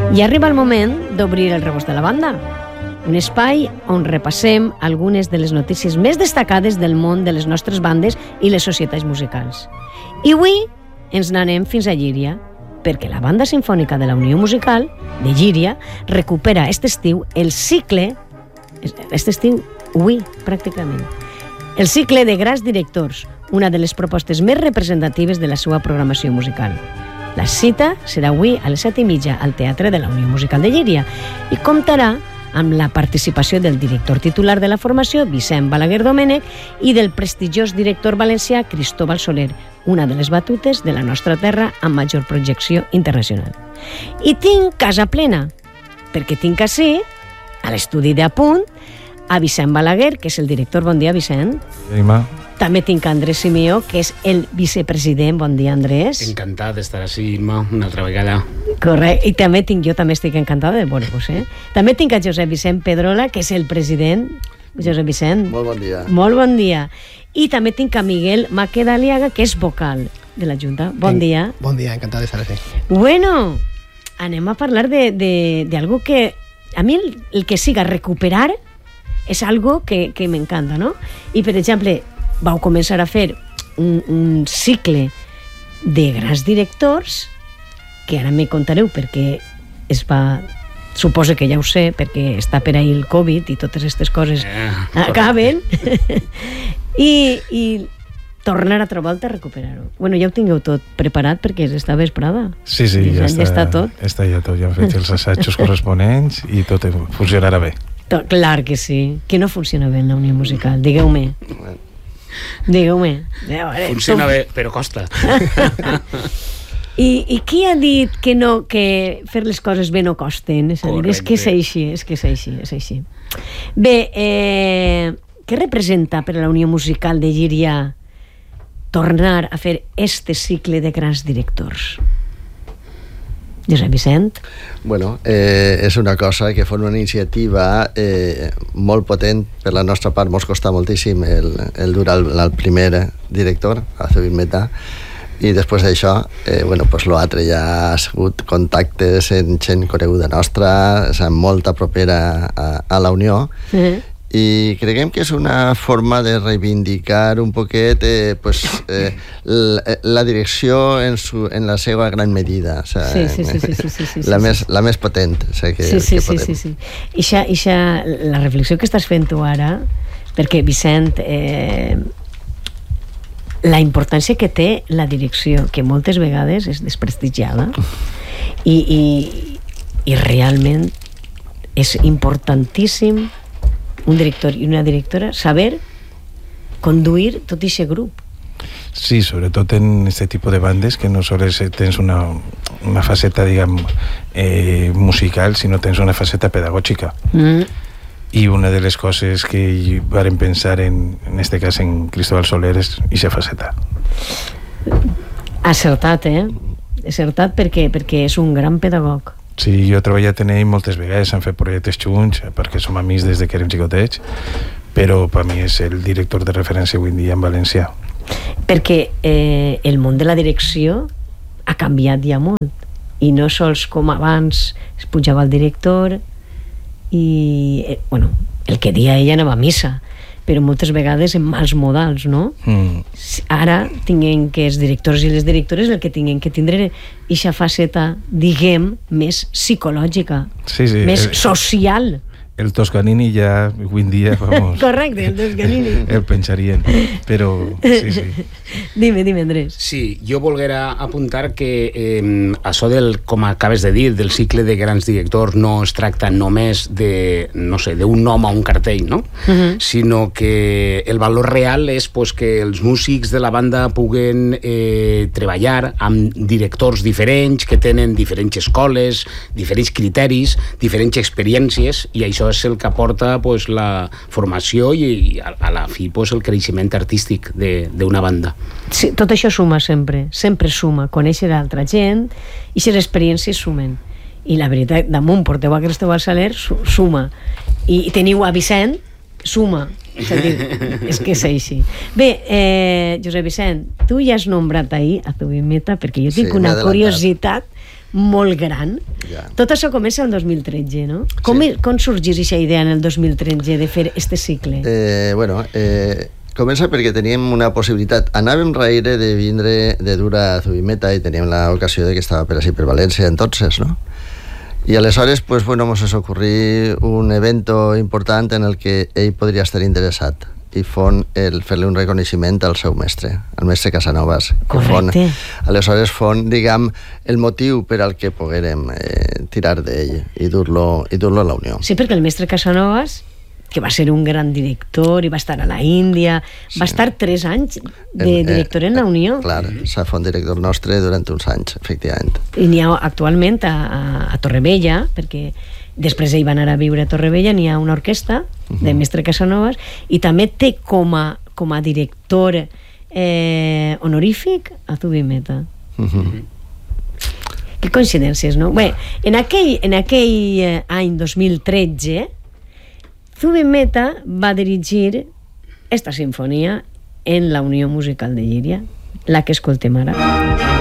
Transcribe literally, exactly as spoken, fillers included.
I arriba el moment d'obrir el rebost de la banda, un espai on repassem algunes de les notícies més destacades del món de les nostres bandes i les societats musicals. I avui ens n'anem fins a Llíria, perquè la Banda Simfònica de la Unió Musical de Llíria recupera aquest estiu el cicle, aquest estiu, avui, pràcticament, el cicle de grans directors, una de les propostes més representatives de la seva programació musical. La cita serà avui a les set i mitja al Teatre de la Unió Musical de Llíria i comptarà amb la participació del director titular de la formació, Vicent Balaguer Domènech, i del prestigiós director valencià Cristóbal Soler, una de les batutes de la nostra terra amb major projecció internacional. I tinc casa plena, perquè tinc ací, a l'estudi d'Apunt, a Vicent Balaguer, que és el director. Bon dia, Vicent. Ima. També tinc a Andrés Simeó, que és el vicepresident. Bon dia, Andrés. Encantat d'estar així, Imma, una altra vegada. Correcte. I també tinc, jo també estic encantada de veure-vos, eh? També tinc a Josep Vicent Pedrola, que és el president. Josep Vicent. Molt bon dia. Molt bon dia. I també tinc a Miguel Maquedaliaga, que és vocal de la Junta. Bon en, dia. Bon dia, encantat d'estar aquí. Bueno, anem a parlar de, de, de algo que a mi el, el que siga recuperar és algo que, que m'encanta, no? I, per exemple, vau començar a fer un, un cicle de grans directors, que ara me contareu perquè es va... Suposo que ja ho sé, perquè està per ahir el Covid i totes aquestes coses eh, acaben. I, I tornar a trobar-te a recuperar-ho. Bueno, ja ho tingueu tot preparat perquè està vesprada. Sí, sí, ja, ja està, està tot. Està ja tot, ja hem fet els assajos corresponents i tot funcionarà bé. Tot, clar que sí. Que no funciona bé en la Unió Musical? Digueu-me. Digueu-me. Funciona bé, però costa. I, I qui ha dit que no, que fer les coses bé no costen? És, dir, és que és així, és que és així, és així. Bé, eh, què representa per a la Unió Musical de Llíria tornar a fer este cicle de grans directors? Josep Vicent? Bueno, eh, és una cosa que fa una iniciativa eh, molt potent. Per la nostra part mos costa moltíssim el, el dur al, al primer director, a Zubin Mehta, i després d'això, eh, bueno, pues l'altre ja ha sigut contactes en gent coneguda nostra, és molta propera a, a la Unió, uh-huh. I creiem que és una forma de reivindicar un poquet eh, pues, eh, la, la direcció en, su, en la seva gran medida, o sea, sí, sí, sí, sí, sí, sí, sí, la, sí, més, la més potent, o sea, que, sí, sí, que sí, sí, sí. Ixa, ixa, la reflexió que estàs fent tu ara, perquè Vicent, eh, la importància que té la direcció, que moltes vegades és desprestigiada, i, i, i realment és importantíssim un director i una directora saber conduir tot aquest grup. Sí, sobretot en este tipus de bandes que no sols tens una, una faceta, diguem, eh, musical, sinó tens una faceta pedagògica. Mm. I una de les coses que varen pensar en, en este cas en Cristóbal Soler és aquesta faceta. Acertat, eh? Acertat perquè, perquè és un gran pedagog. Sí, jo he treballat en ell moltes vegades, hem fet projectes junts, perquè som amics des de que érem xicotets, però per mi és el director de referència avui dia en valencià. Perquè eh, el món de la direcció ha canviat ja molt, i no sols com abans es pujava el director i, eh, bueno, el que dia ella anava a missa, però moltes vegades en mals modals, no? Mm. Ara tinguem que els directors i les directores el que tinguem que tindre aquesta faceta, diguem, més psicològica, sí, sí, més el, social. El Toscanini ja, avui en dia, vamos... Correcte, el Toscanini. El penjarien, però... Sí, sí. Dime, dime, Andrés. Sí, jo volguera apuntar que eh, això del, com acabes de dir, del cicle de grans directors no es tracta només de, no sé, d'un nom a un cartell, no? Uh-huh. Sinó que el valor real és pues, que els músics de la banda puguen eh, treballar amb directors diferents, que tenen diferents escoles, diferents criteris, diferents experiències, i això és el que aporta pues, la formació i, i a, a la fi pues, el creixement artístic d'una banda. Sí, tot això suma sempre, sempre suma. Conèixer altra gent i les experiències sumen. I la veritat, damunt porteu a Cristóbal Soler, suma. I, i teniu a Vicent, suma. És a dir, és que és així. Bé, eh, Josep Vicent, tu ja has nombrat ahir a Zubin Mehta, perquè jo tinc sí, una curiositat molt gran. Ja. Tot això comença el dos mil tretze, no? Com, Sí. com sorgís aquesta idea en el dos mil tretze de fer este cicle? Eh, bueno, eh, comença perquè teníem una possibilitat. Anàvem raire de vindre de dur a Zubimeta i teníem l'ocasió de que estava per així per València entonces, ¿no? Y aleshores, pues bueno, nos ocurrí un evento important en el que ell podria estar interessat i fon el fer-li un reconeixement al seu mestre, al mestre Casanovas. Correcte. Fon, aleshores fon, diguem, el motiu per al que poguérem eh, tirar d'ell i dur-lo i dur-lo a la Unió. Sí, perquè el mestre Casanovas, que va ser un gran director i va estar a la Índia, sí. va estar tres anys de Eh, director en la Unió. Eh, clar, s'ha fet director nostre durant uns anys, efectivament. I n'hi ha actualment a, a, a Torrevella, perquè després ell va anar a viure a Torrevella, n'hi ha una orquestra de mestre Casanovas, i també té com a, com a director eh, honorífic a Zubimeta. Uh -huh. Que coincidències, no? Bé, en aquell, en aquell eh, any dos mil tretze, Zubimeta va dirigir esta sinfonia en la Unió Musical de Llíria, la que escoltem ara.